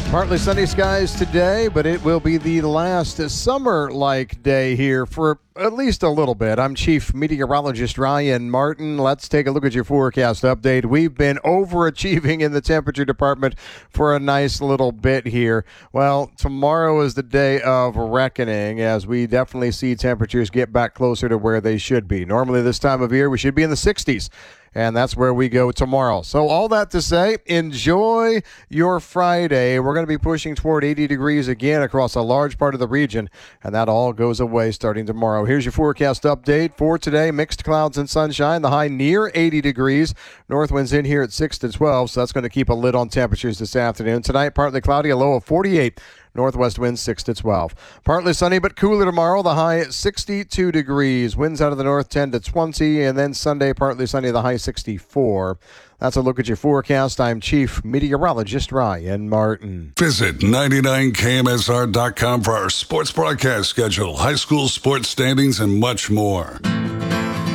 Partly sunny skies today, but it will be the last summer-like day here for at least a little bit. I'm Chief Meteorologist Ryan Martin. Let's take a look at your forecast update. We've been overachieving in the temperature department for a nice little bit here. Well, tomorrow is the day of reckoning as we definitely see temperatures get back closer to where they should be. Normally this time of year, we should be in the 60s. And that's where we go tomorrow. So all that to say, enjoy your Friday. We're going to be pushing toward 80 degrees again across a large part of the region, and that all goes away starting tomorrow. Here's your forecast update for today. Mixed clouds and sunshine, the high near 80 degrees. North winds in here at 6 to 12, so that's going to keep a lid on temperatures this afternoon. Tonight, partly cloudy, a low of 48. Northwest winds 6 to 12. Partly sunny but cooler tomorrow. The high 62 degrees. Winds out of the north 10 to 20. And then Sunday, partly sunny, the high 64. That's a look at your forecast. I'm Chief Meteorologist Ryan Martin. Visit 99KMSR.com for our sports broadcast schedule, high school sports standings, and much more.